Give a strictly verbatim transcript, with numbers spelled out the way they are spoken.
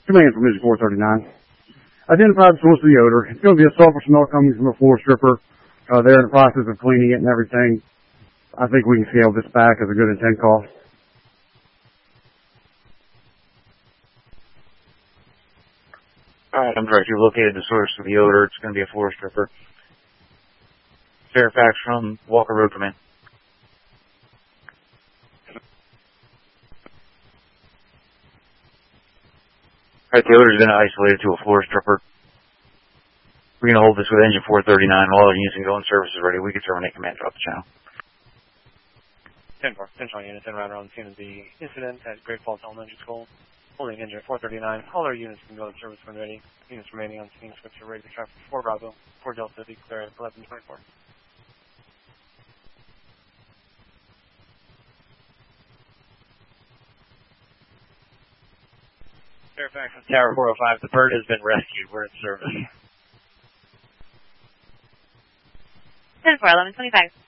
Command from Mission four thirty-nine. Identify the source of the odor. It's going to be a sulfur smell coming from a floor stripper. Uh, they're in the process of cleaning it and everything. I think we can scale this back as a good intent call. Alright, I'm direct. You've located the source of the odor. It's going to be a floor stripper. Fairfax from Walker Road, Command. Alright, the odor's been isolated to a floor stripper. We're going to hold this with engine four thirty-nine. All our units can go in service is ready. We can terminate command, drop the channel. ten four, Central Unit, en route around the scene of the incident at Great Falls Elementary School. Holding engine four thirty-nine. All our units can go in service when ready. Units remaining on scene switch are ready to traffic four Bravo, four Delta, declare at eleven twenty-four. Fairfax and Tower four oh five, the bird has been rescued. We're in service. ten four, eleven twenty-five.